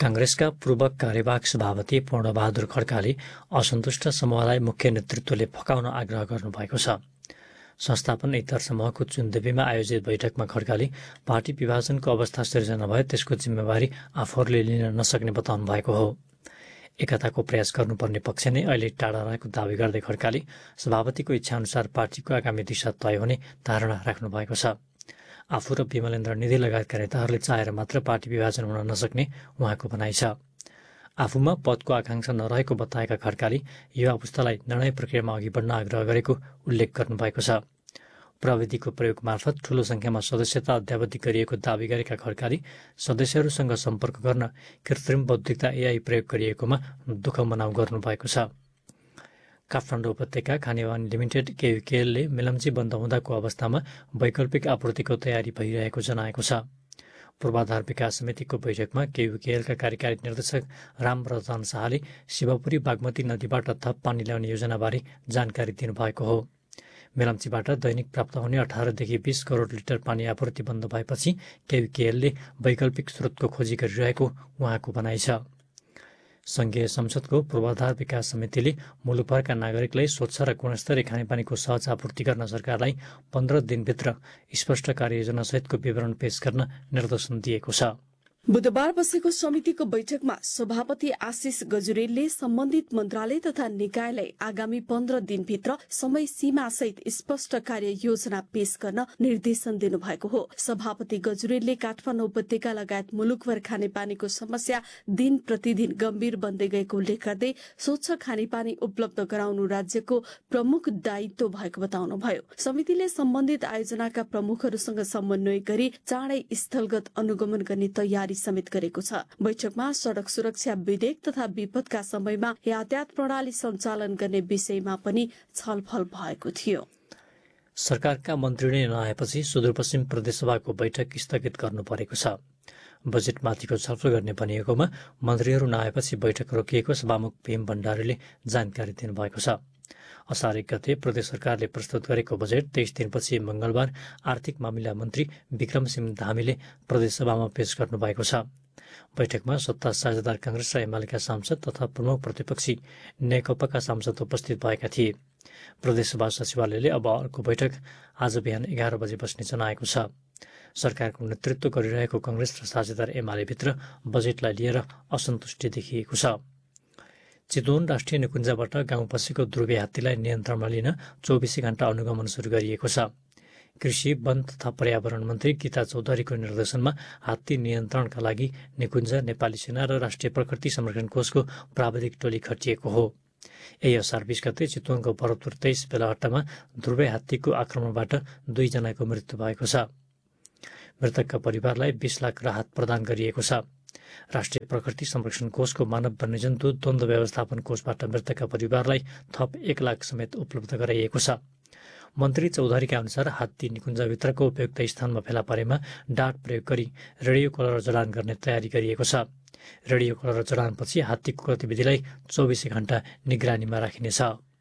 कांग्रेसका पूर्व कार्यवाहक सभापति पूर्णबहादुर खड्काले असन्तुष्ट समूहलाई मुख्य नेतृत्वले फकाउन आग्रह गर्नुभएको छ। संस्थापन इतर समूहको चुनदेवीमा आयोजित बैठकमा खड्काले पार्टी विभाजनको अवस्था सिर्जना भए त्यसको जिम्मेवारी आफूहरूले लिन नसक्ने बताउनु भएको हो। एकताको प्रयास गर्नुपर्ने पक्ष नै अहिले टाढा रहेको दावी गर्दै खड्काले सभापतिको इच्छाअनुसार पार्टीको आगामी दिशा तय हुने धारणा राख्नु भएको छ। आफू र विमलेन्द्र निधि लगायतका नेताहरूले चाहेर मात्र पार्टी विभाजन हुन नसक्ने उहाँको भनाइ छ। आफूमा पदको आकांक्षा नरहेको बताएका खड्काले युवा पुस्तालाई निर्णय प्रक्रियामा अघि बढ्न आग्रह गरेको उल्लेख गर्नुभएको छ। प्रविधिको प्रयोग मार्फत ठूलो संख्यामा सदस्यता अद्यावधि गरिएको दावी गरेका खड्काले सदस्यहरूसँग सम्पर्क गर्न कृत्रिम बौद्धिकता एआई प्रयोग गरिएकोमा दुःख मनाउ गर्नुभएको छ। काठमाडौँ उपत्यका खानेपानी लिमिटेड केयुकेएलले मेलम्ची बन्द हुँदाको अवस्थामा वैकल्पिक आपूर्तिको तयारी भइरहेको जनाएको छ। पूर्वाधार विकास समितिको बैठकमा केयुकेएलका कार्यकारी निर्देशक रामप्रधान शाहले शिवपुरी बागमती नदीबाट थप पानी ल्याउने योजनाबारे जानकारी दिनुभएको हो। मेलम्चीबाट दैनिक प्राप्त हुने 18देखि 20 करोड लिटर पानी आपूर्ति बन्द भएपछि केयुकेएलले वैकल्पिक स्रोतको खोजी गरिरहेको उहाँको भनाइ छ। संघीय संसदको पूर्वाधार विकास समितिले मुलुकभरका नागरिकलाई स्वच्छ र गुणस्तरीय खानेपानीको सहज आपूर्ति गर्न सरकारलाई 15 दिनभित्र स्पष्ट कार्ययोजना सहितको विवरण पेश गर्न निर्देशन दिएको छ। बुधबार बसेको समितिको बैठकमा सभापति आशिष गजुरेलले सम्बन्धित मन्त्रालय तथा निकायलाई आगामी 15 दिनभित्र समय सीमा सहित स्पष्ट कार्य योजना पेश गर्न निर्देशन दिनुभएको हो। सभापति गजुरेलले काठमाडौँ उपत्यका लगायत मुलुकभर खानेपानीको समस्या दिन प्रतिदिन गम्भीर बन्दै गएको उल्लेख गर्दै स्वच्छ खानेपानी उपलब्ध गराउनु राज्यको प्रमुख दायित्व भएको बताउनुभयो। समितिले सम्बन्धित आयोजनाका प्रमुखहरूसँग समन्वय गरी चाँडै स्थलगत अनुगमन गर्ने तयारी समेत गरेको छ। बैठकमा सड़क सुरक्षा विधेयक तथा विपदका समयमा यातायात प्रणाली सञ्चालन गर्ने विषयमा पनि छलफल भएको थियो। सरकारका मन्त्री नै नआएपछि सुदूरपश्चिम प्रदेशसभाको बैठक स्थगित गर्नु परेको छ। बजेटमाथिको छलफल गर्ने भनिएकोमा मन्त्रीहरू नआएपछि बैठक रोकिएको सभामुख भीम भण्डारीले जानकारी दिनुभएको छ। असार 1 गते प्रदेश सरकारले प्रस्तुत गरेको बजेट 23 दिनपछि मंगलबार आर्थिक मामिला मन्त्री विक्रम सिंह धामीले प्रदेशसभामा पेश गर्नुभएको छ। बैठकमा सत्ता साझेदार कांग्रेस र एमालेका सांसद तथा प्रमुख प्रतिपक्षी नेकपाका सांसद उपस्थित भएका थिए। प्रदेशसभा सचिवालयले अब अर्को बैठक आज बिहान 11 बजे बस्ने जनाएको छ। सरकारको नेतृत्व गरिरहेको कांग्रेस र साझेदार एमालेभित्र बजेटलाई लिएर असन्तुष्टि देखिएको छ। चितवन राष्ट्रिय निकुञ्जबाट गाउँ पसेको ध्रुवे हात्तीलाई नियन्त्रणमा लिन 24 घण्टा अनुगमन सुरु गरिएको छ। कृषि, वन तथा पर्यावरण मन्त्री गीता चौधरीको निर्देशनमा हात्ती नियन्त्रणका लागि निकुञ्ज, नेपाली सेना र राष्ट्रिय प्रकृति संरक्षण कोषको प्राविधिक टोली खटिएको हो। यही असार 20 गते चितवनको भरतपुर 23 बेलाहट्टामा ध्रुवे हात्तीको आक्रमणबाट 2 जनाको मृत्यु भएको छ। मृतकका परिवारलाई 20 लाख राहत प्रदान गरिएको छ। राष्ट्रिय प्रकृति संरक्षण कोषको मानव वन्यजन्तु द्वन्द्व व्यवस्थापन कोषबाट मृतकका परिवारलाई थप 1 लाख समेत उपलब्ध गराइएको छ। मन्त्री चौधरीका अनुसार हात्ती निकुञ्जभित्रको उपयुक्त स्थानमा फेला परेमा डाँट प्रयोग गरी रेडियो कलर जडान गर्ने तयारी गरिएको छ। रेडियो कलर जडानपछि हात्तीको गतिविधिलाई 24 घण्टा निगरानीमा राखिनेछ।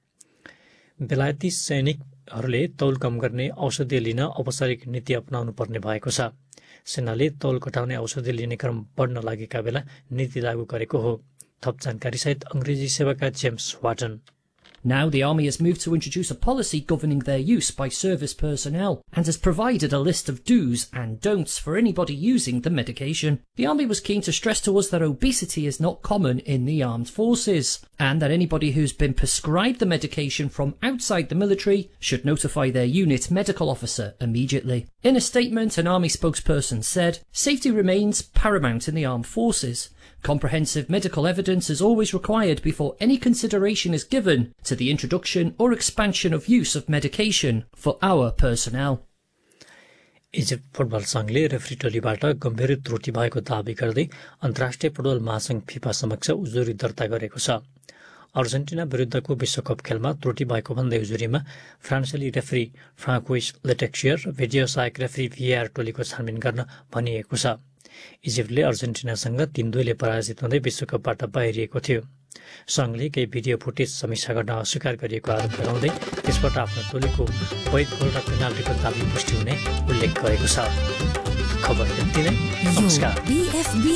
बेलायती सैनिकहरूले तौल कम गर्ने औषधि लिन औपचारिक नीति अपनाउनु पर्ने भएको छ। सेनाले तौल घटाउने औषधि लिने क्रम बढ्न लागेका बेला नीति लागू गरेको हो। थप जानकारी सहित अंग्रेजी सेवाका James वाटन। Now the Army has moved to introduce a policy governing their use by service personnel and has provided a list of do's and don'ts for anybody using the medication. The Army was keen to stress to us that obesity is not common in the armed forces and that anybody who's been prescribed the medication from outside the military should notify their unit medical officer immediately. In a statement, an Army spokesperson said, "Safety remains paramount in the armed forces. Comprehensive medical evidence is always required before any consideration is given to the introduction or expansion of use of medication for our personnel." Egypt football संघले referee टोलीबाट गम्भीर त्रुटि भएको दावी गर्दै अन्तर्राष्ट्रिय football महासंघ FIFA समक्ष उजुरी दर्ता गरेको छ। अर्जेन्टिना विरुद्धको विश्वकप खेलमा त्रुटि भएको भन्दै उजुरीमा फ्रान्सेली रेफ्री फ्रान्कोइस लेटेक्सियर र भिडियो सहायक रेफ्री भिएआर टोलीको छानबिन गर्न भनिएको छ। इजिप्टले अर्जेन्टिनासँग 3-2ले पराजित हुँदै विश्वकपबाट बाहिरिएको थियो। संघले केही भिडियो फुटेज समीक्षा गर्न अस्वीकार गरिएको आरोप लगाउँदै त्यसबाट आफ्नो टोलीको वैध गोल र पेनाल्टीको दाबी पुष्टि हुने उल्लेख गरेको छ। खबर यति नै। नमस्कार।